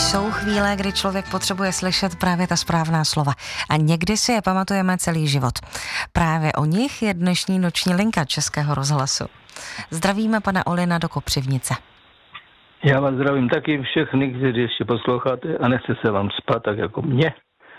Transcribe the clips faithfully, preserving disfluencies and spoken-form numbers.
Jsou chvíle, kdy člověk potřebuje slyšet právě ta správná slova a někdy si je pamatujeme celý život. Právě o nich je dnešní noční linka Českého rozhlasu. Zdravíme pana Olina do Kopřivnice. Já vás zdravím taky všechny, kteří ještě posloucháte a nechce se vám spát tak jako mě.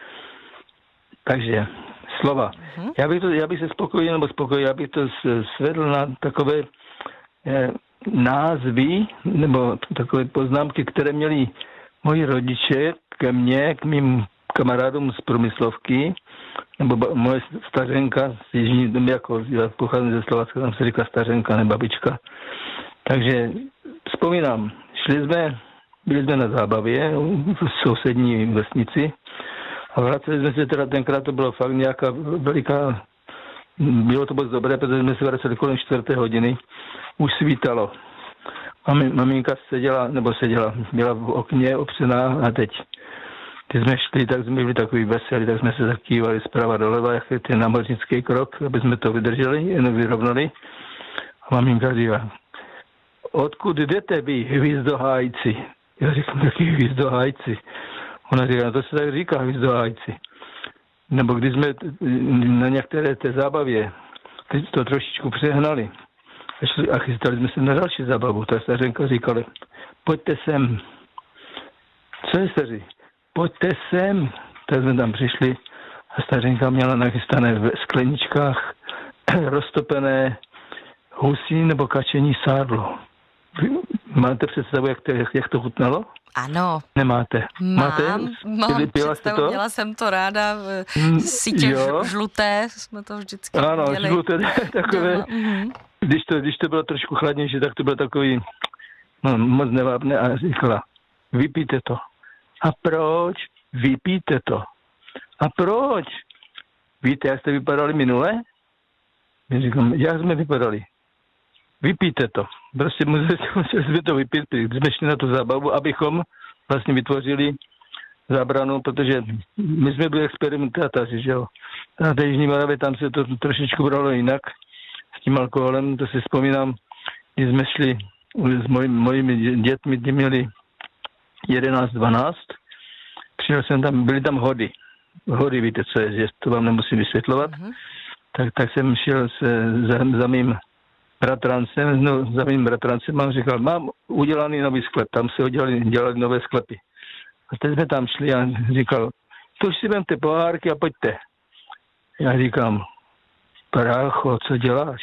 Takže slova. Uh-huh. Já bych to, já bych se spokojil, nebo spokojil, já bych to svedl na takové eh, názvy, nebo takové poznámky, které měli moji rodiče ke mně, k mým kamarádům z průmyslovky, nebo moje stařenka z Jižní, jako já pocházím ze Slovácka, tam se říká stařenka, ne babička. Takže vzpomínám, šli jsme, byli jsme na zábavě v sousední vesnici a vraceli jsme se teda, tenkrát to bylo fakt nějaká veliká, bylo to moc dobré, protože jsme se vraceli kolem čtvrté hodiny, už svítalo. Mami, maminka seděla, nebo seděla, byla v okně opřená a teď, když jsme šli, tak jsme byli takový veselí, tak jsme se zakývali zprava doleva, jak je ten námořnický krok, aby jsme to vydrželi, jen vyrovnali. A maminka říká, odkud jdete vy, hvízdohájci? Já říkám, jaký hvízdohájci? Ona říká, no to se tak říká, hvízdohájci. Nebo když jsme na některé té zábavě teď to trošičku přehnali a chystali jsme se na další zábavu, tak stařenka říkala, pojďte sem. Co je, staří? Pojďte sem. Tak jsme tam přišli a stařenka měla nachystané v skleničkách roztopené husí nebo kačení sádlo. Máte představu, jak to, jak to chutnalo? Ano. Nemáte? Mám, Máte? mám představu, měla jsem to ráda, sítě mm, žluté, jsme to vždycky ano, měli. žluté, takové, mm-hmm. když, to, když to bylo trošku chladnější, tak to bylo takový, no, moc nevábné a říkala, vypijte to. A proč? Vypijte to. A proč? Víte, jak jste vypadali minule? Já říkám, jak jsme vypadali? Vypijte to. Prostě museli, museli jsme to vypít, když jsme šli na tu zábavu, abychom vlastně vytvořili zábranu, protože my jsme byli experimentátoři, že jo. Na té Jižní Moravě tam se to trošičku bralo jinak s tím alkoholem, to si vzpomínám, když jsme šli s moj, mojimi dětmi, kdy měli jedenáct dvanáct, přijel jsem tam, byly tam hody. Hody, víte, co je, že to vám nemusím vysvětlovat. Mm-hmm. Tak, tak jsem šel se za, za mým bratrancem, no, za mým bratrancem mám říkal, mám udělaný nový sklep, tam se udělali, dělali nové sklepy. A teď jsme tam šli a říkal, to už si vemte pohárky a pojďte. Já říkám, brácho, co děláš?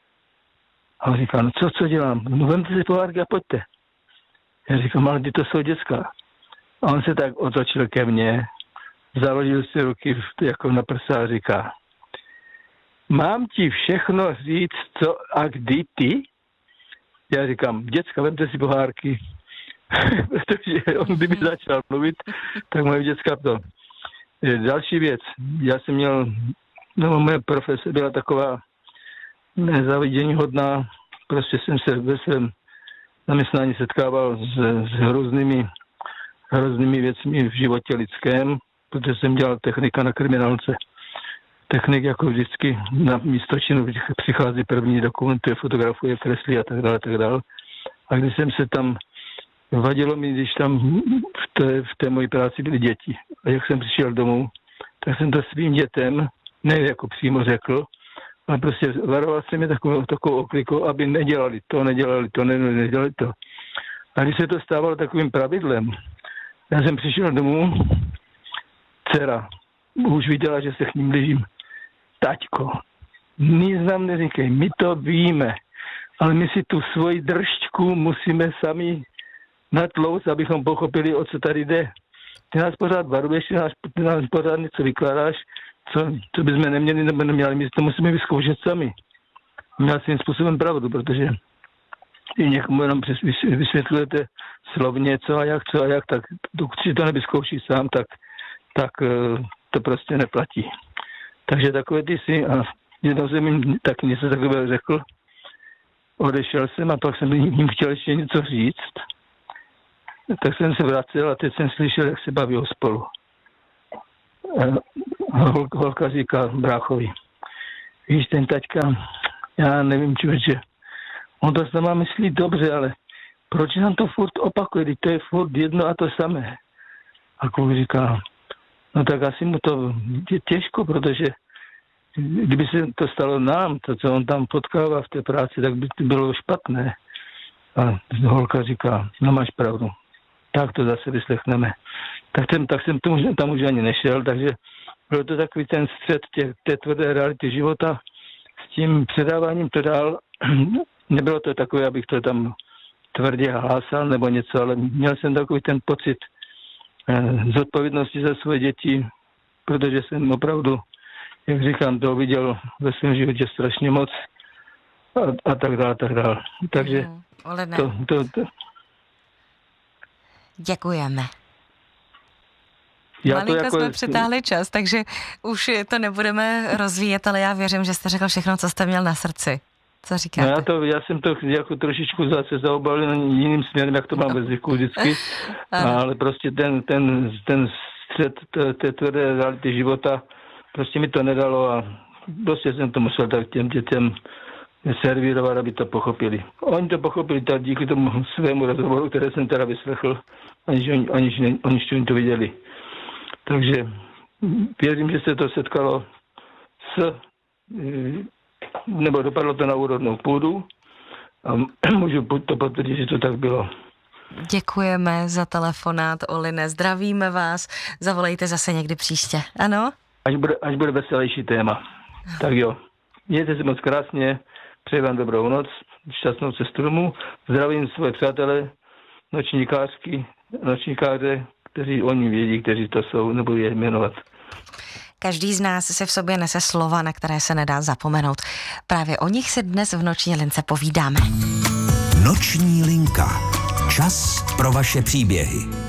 A on říkal, no co, co dělám? No vemte si pohárky a pojďte. Já říkám, ale ty to jsou děcka. A on se tak otočil ke mně, založil si ruky jako na prsa a říká, mám ti všechno říct, co a kdy ty? Já říkám, děcka, vemte si pohárky. Protože on kdyby začal mluvit, tak moje děcka to. Další věc, já jsem měl, no moje profese byla taková nezávidění hodná, prostě jsem se ve svém zaměstnání setkával s, s hroznými, hroznými věcmi v životě lidském, protože jsem dělal technika na kriminálce. Technik jako vždycky na místo činu přichází první, dokumentuje, fotografuje, kreslí a tak dále, tak dále. A když jsem se tam, vadilo mi, když tam v té, v té mojí práci byly děti. A jak jsem přišel domů, tak jsem to svým dětem, ne jako přímo řekl, ale prostě varoval jsem je takovou, takovou oklikou, aby nedělali to, nedělali to, ne, nedělali to. A když se to stávalo takovým pravidlem, já jsem přišel domů, dcera, už viděla, že se k ním blížím. Taťko, nic nám neříkej, my to víme, ale my si tu svoji držťku musíme sami natlouct, abychom pochopili, o co tady jde. Ty nás pořád varuješ, ty nás, ty nás pořád něco vykládáš, co, co bychom neměli nebo neměli, my to musíme vyzkoušet sami. Měl svým způsobem pravdu, protože i někomu jenom vysvětlujete slovně co a jak, co a jak, tak dokud si to nevyzkouší sám, tak, tak to prostě neplatí. Takže takové ty si, a jednou jsem jim taky něco takového řekl, odešel jsem a pak jsem jim chtěl ještě něco říct, tak jsem se vracel a teď jsem slyšel, jak se baví spolu. Holka, holka říká bráchovi, víš, ten taťka, já nevím, člověče, on to sama myslí dobře, ale proč nám to furt opakuje, když to je furt jedno a to samé. A kluk říká, no tak asi mu to je těžko, protože kdyby se to stalo nám, to, co on tam potkává v té práci, tak by to bylo špatné. A holka říká, no máš pravdu, tak to zase vyslechneme. Tak, ten, tak jsem tomu, tam už ani nešel, takže byl to takový ten střed tě, té tvrdé reality života s tím předáváním to dál. Nebylo to takové, abych to tam tvrdě hlásal nebo něco, ale měl jsem takový ten pocit eh, zodpovědnosti za svoje děti, protože jsem opravdu, jak říkám, to viděl ve svém životě strašně moc a, a tak dále, tak dále. Takže mm, to, to, to. Děkujeme. Já Malinko to jako... jsme přetáhli čas, takže už to nebudeme rozvíjet, ale já věřím, že jste řekl všechno, co jste měl na srdci. Co říkáte? No já, to, já jsem to jako trošičku zase zaobalil jiným směrem, jak to mám ve zvyku vždycky, ale prostě ten, ten, ten střed té tvrdé reality života prostě mi to nedalo a prostě jsem to musel tak těm dětem servírovat, aby to pochopili. Oni to pochopili tak díky tomu svému rozhovoru, které jsem teda vyslechl, aniž oni, aniž, aniž oni to viděli. Takže věřím, že se to setkalo s, nebo dopadlo to na úrodnou půdu a můžu to potvrdit, že to tak bylo. Děkujeme za telefonát, Oline, zdravíme vás, zavolejte zase někdy příště, ano? Až bude, až bude veselější téma. Tak jo, mějte se moc krásně, přeji vám dobrou noc, šťastnou cestu domů, zdravím svoje přátelé, nočníkářky, nočníkáře, kteří oni vědí, kteří to jsou, nebudu je jmenovat. Každý z nás si v sobě nese slova, na které se nedá zapomenout. Právě o nich si dnes v Noční lince povídáme. Noční linka. Čas pro vaše příběhy.